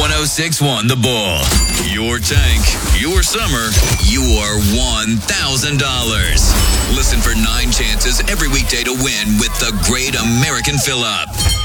1061 The Bull. Your tank, your summer, your $1,000. Listen for 9 chances every weekday to win with the Great American Fill-Up.